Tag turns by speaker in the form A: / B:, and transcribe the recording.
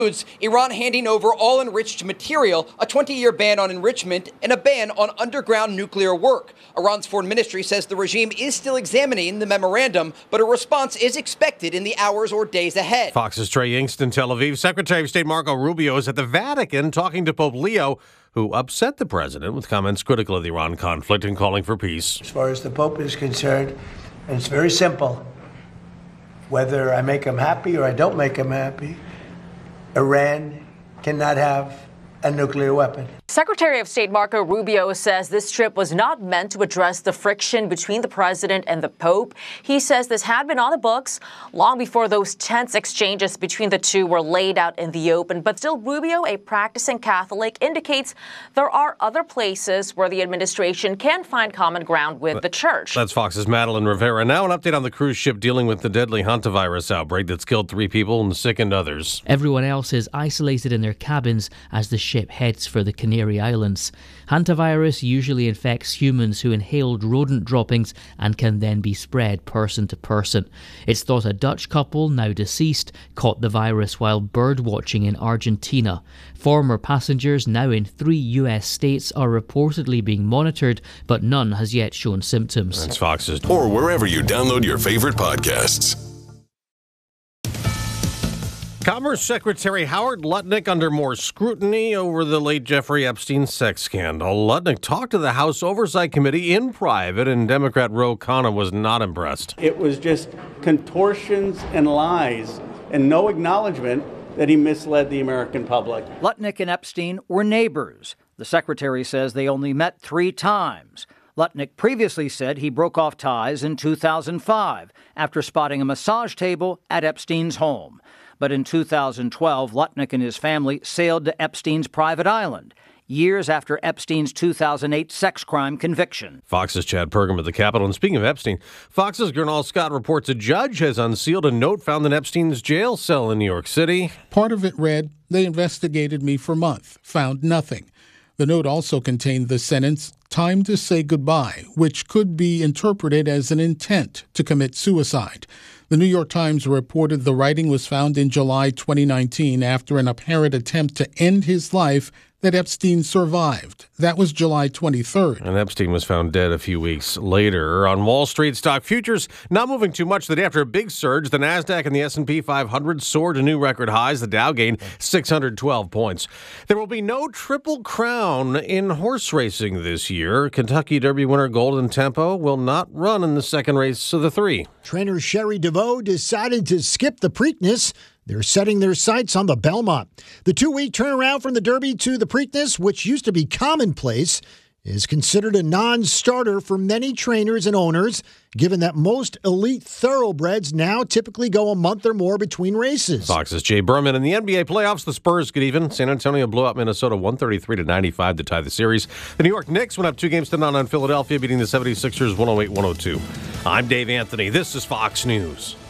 A: Iran handing over all enriched material, a 20-year ban on enrichment, and a ban on underground nuclear work. Iran's foreign ministry says the regime is still examining the memorandum, but a response is expected in the hours or days ahead.
B: Fox's Trey Yingst in Tel Aviv. Secretary of State Marco Rubio is at the Vatican talking to Pope Leo, who upset the president with comments critical of the Iran conflict and calling for peace.
C: As far as the Pope is concerned, and it's very simple, whether I make him happy or I don't make him happy, Iran cannot have a nuclear weapon.
D: Secretary of State Marco Rubio says this trip was not meant to address the friction between the president and the Pope. He says this had been on the books long before those tense exchanges between the two were laid out in the open. But still, Rubio, a practicing Catholic, indicates there are other places where the administration can find common ground with the church.
B: That's Fox's Madeline Rivera. Now an update on the cruise ship dealing with the deadly hantavirus outbreak that's killed 3 people and sickened others.
E: Everyone else is isolated in their cabins as the ship heads for the Canary Islands. Hantavirus usually infects humans who inhaled rodent droppings and can then be spread person to person. It's thought a Dutch couple, now deceased, caught the virus while bird watching in Argentina. Former passengers, now in 3 U.S. states, are reportedly being monitored, but none has yet shown symptoms.
B: That's Fox's.
F: Or wherever you download your favorite podcasts.
B: Commerce Secretary Howard Lutnick under more scrutiny over the late Jeffrey Epstein sex scandal. Lutnick talked to the House Oversight Committee in private, and Democrat Ro Khanna was not impressed.
G: It was just contortions and lies and no acknowledgement that he misled the American public.
H: Lutnick and Epstein were neighbors. The secretary says they only met 3 times. Lutnick previously said he broke off ties in 2005 after spotting a massage table at Epstein's home. But in 2012, Lutnick and his family sailed to Epstein's private island, years after Epstein's 2008 sex crime conviction.
B: Fox's Chad Pergam at the Capitol. And speaking of Epstein, Fox's Gernal Scott reports a judge has unsealed a note found in Epstein's jail cell in New York City.
I: Part of it read, "They investigated me for a month, found nothing." The note also contained the sentence, "Time to say goodbye," which could be interpreted as an intent to commit suicide. The New York Times reported the writing was found in July 2019 after an apparent attempt to end his life that Epstein survived. That was July 23rd.
B: And Epstein was found dead a few weeks later. On Wall Street, stock futures not moving too much today after a big surge. The Nasdaq and the S&P 500 soared to new record highs. The Dow gained 612 points. There will be no Triple Crown in horse racing this year. Kentucky Derby winner Golden Tempo will not run in the second race of the 3.
J: Trainer Sherry DeVoe decided to skip the Preakness. They're setting their sights on the Belmont. The 2-week turnaround from the Derby to the Preakness, which used to be commonplace, is considered a non-starter for many trainers and owners, given that most elite thoroughbreds now typically go a month or more between races.
B: Fox's Jay Berman. In the NBA playoffs, the Spurs get even. San Antonio blew out Minnesota 133-95 to tie the series. The New York Knicks went up 2-0 on Philadelphia, beating the 76ers 108-102. I'm Dave Anthony. This is Fox News.